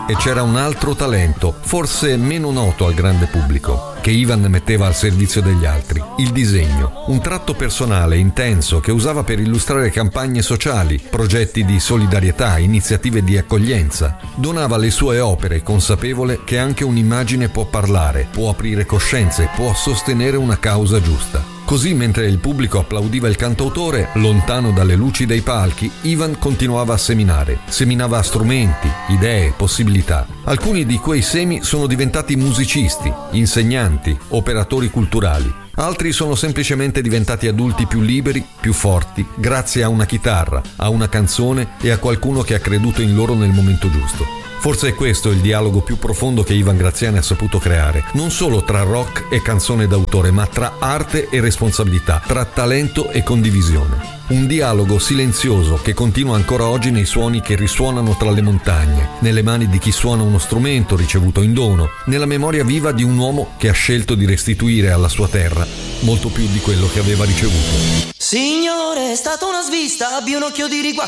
E c'era un altro talento, forse meno noto al grande pubblico, che Ivan metteva al servizio degli altri: il disegno. Un tratto personale, intenso, che usava per illustrare campagne sociali, progetti di solidarietà, iniziative di accoglienza. Donava le sue opere consapevole che anche un'immagine può parlare, può aprire coscienze, può sostenere una causa giusta. Così, mentre il pubblico applaudiva il cantautore, lontano dalle luci dei palchi, Ivan continuava a seminare. Seminava strumenti, idee, possibilità. Alcuni di quei semi sono diventati musicisti, insegnanti, operatori culturali. Altri sono semplicemente diventati adulti più liberi, più forti, grazie a una chitarra, a una canzone e a qualcuno che ha creduto in loro nel momento giusto. Forse è questo il dialogo più profondo che Ivan Graziani ha saputo creare, non solo tra rock e canzone d'autore, ma tra arte e responsabilità, tra talento e condivisione. Un dialogo silenzioso che continua ancora oggi nei suoni che risuonano tra le montagne, nelle mani di chi suona uno strumento ricevuto in dono, nella memoria viva di un uomo che ha scelto di restituire alla sua terra molto più di quello che aveva ricevuto. Signore, è stata una svista, abbia un occhio di riguardo.